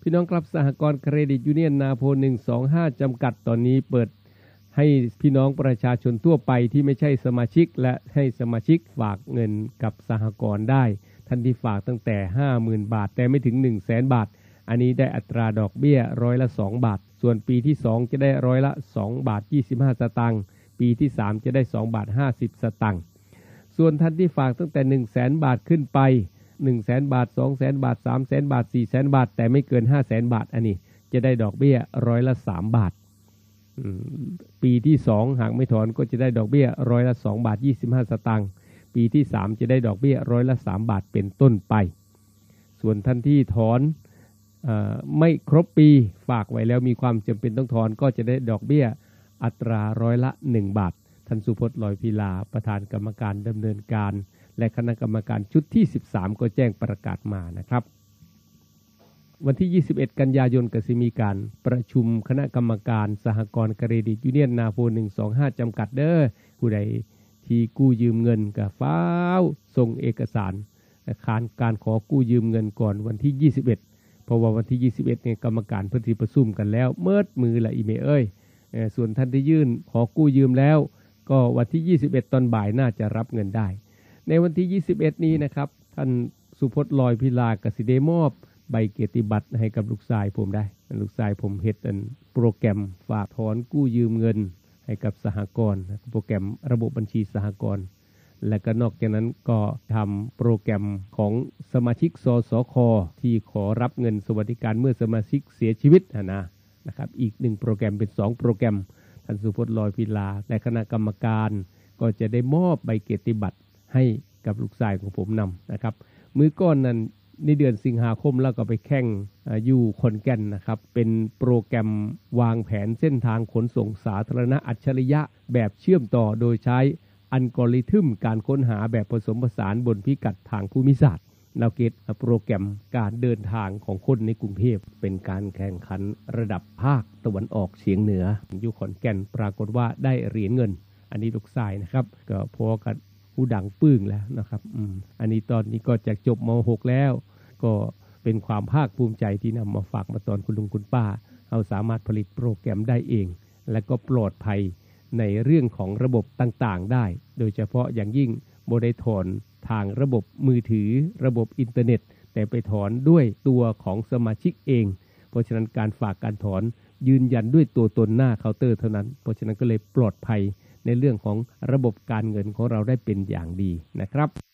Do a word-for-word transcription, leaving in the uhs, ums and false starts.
พี่น้องครับสหกรณ์เครดิตยูเนียนนาโพหนึ่งสองห้าจำกัดตอนนี้เปิดให้พี่น้องประชาชนทั่วไปที่ไม่ใช่สมาชิกและให้สมาชิกฝากเงินกับสหกรณ์ได้ท่านที่ฝากตั้งแต่ ห้าหมื่น บาทแต่ไม่ถึง หนึ่งแสน บาทอันนี้ได้อัตราดอกเบี้ยร้อยละสองบาทส่วนปีที่สองจะได้ร้อยละสองบาทยี่สิบห้าสตางค์ปีที่สามจะได้สองบาทห้าสิบสตางค์ส่วนท่านที่ฝากตั้งแต่ หนึ่งแสน บาทขึ้นไปหนึ่งแสน บาท สองแสน บาท สามแสน บาท สี่แสน บาทแต่ไม่เกิน ห้าแสน บาทอันนี้จะได้ดอกเบี้ยร้อยละสามบาทปีที่สองหากไม่ถอนก็จะได้ดอกเบี้ยร้อยละสองบาทยี่สิบห้าสตางค์ปีที่สามจะได้ดอกเบี้ยร้อยละสามบาทเป็นต้นไปส่วนท่านที่ถอนเอ่อไม่ครบปีฝากไว้แล้วมีความจำเป็นต้องถอนก็จะได้ดอกเบี้ยอัตราร้อยละหนึ่งบาทท่านสุพจน์ลอยพิลาประธานกรรมการดำเนินการและคณะกรรมการชุดที่สิบสามก็แจ้งประกาศมานะครับวันที่ยี่สิบเอ็ดกันยายนก็จะมีการประชุมคณะกรรมการสหกรณ์เครดิตยูเนียนนาโพหนึ่งสองห้าจำกัดเด้อผู้ใดที่กู้ยืมเงินก็ฟ้าวส่งเอกสารการการขอกู้ยืมเงินก่อนวันที่ยี่สิบเอ็ดเพราะว่าวันที่ยี่สิบเอ็ดเนี่ยกรรมการเพิ่นสิประชุมกันแล้วเมิดมือละอีเมเอ้ยส่วนท่านที่ยื่นขอกู้ยืมแล้วก็วันที่ยี่สิบเอ็ดตอนบ่ายน่าจะรับเงินได้ในวันที่ยี่สิบเอ็ดนี้นะครับท่านสุพจน์ลอยพิลากสิได้มอบใบเกียรติบัตรให้กับลูกชายผมได้ลูกชายผมเฮ็ดอันโปรแกรมฝากถอนกู้ยืมเงินให้กับสหกรณ์โปรแกรมระบบบัญชีสหกรณ์และก็นอกจากนั้นก็ทำโปรแกรมของสมาชิกสสคที่ขอรับเงินสวัสดิการเมื่อสมาชิกเสียชีวิตนะนะครับอีกหนึ่งโปรแกรมเป็นสองโปรแกรมท่านสุพจน์ลอยพิลาและคณะกรรมการก็จะได้มอบใบเกียรติบัตรให้กับลูกชายของผมนำนะครับมื้อก่อนนั้นในเดือนสิงหาคมแล้วก็ไปแข่งอยู่ขอนแก่นนะครับเป็นโปรแกรมวางแผนเส้นทางขนส่งสาธารณะอัจฉริยะแบบเชื่อมต่อโดยใช้อัลกอริทึมการค้นหาแบบผสมผสานบนพิกัดทางภูมิศาสตร์เราเก็ตโปรแกรมการเดินทางของคนในกรุงเทพเป็นการแข่งขันระดับภาคตะวันออกเฉียงเหนืออยู่ขอนแก่นปรากฏว่าได้เหรียญเงินอันนี้ลูกชายนะครับก็พอกันผู้ดังปึ้งแล้วนะครับอืมอันนี้ตอนนี้ก็จะจบม หก แล้วก็เป็นความภาคภูมิใจที่นำมาฝากมาตอนคุณลุงคุณป้าเราสามารถผลิตโปรแกรมได้เองและก็ปลอดภัยในเรื่องของระบบต่างๆได้โดยเฉพาะอย่างยิ่งบ่ได้ถอนทางระบบมือถือระบบอินเทอร์เน็ตแต่ไปถอนด้วยตัวของสมาชิกเองเพราะฉะนั้นการฝากการถอนยืนยันด้วยตัวตนหน้าเคาน์เตอร์เท่านั้นเพราะฉะนั้นก็เลยปลอดภัยในเรื่องของระบบการเงินของเราได้เป็นอย่างดีนะครับ